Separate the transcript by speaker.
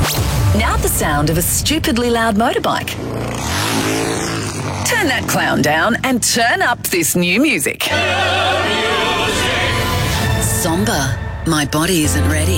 Speaker 1: Now the sound of a stupidly loud motorbike. Turn that clown down and turn up this new music. Somber, my body isn't ready.